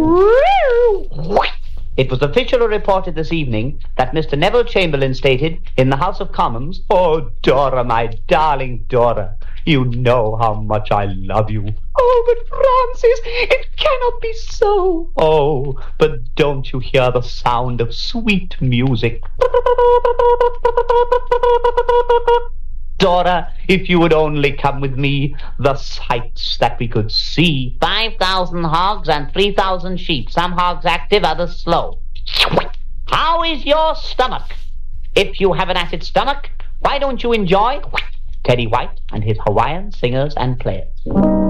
It was officially reported this evening that Mr. Neville Chamberlain stated in the House of Commons, "Oh, Dora, my darling Dora, you know how much I love you." "Oh, but Francis, it cannot be so." "Oh, but don't you hear the sound of sweet music?" "Dora, if you would only come with me, the sights that we could see." 5,000 hogs and 3,000 sheep. Some hogs active, others slow. How is your stomach? If you have an acid stomach, why don't you enjoy Teddy White and his Hawaiian singers and players?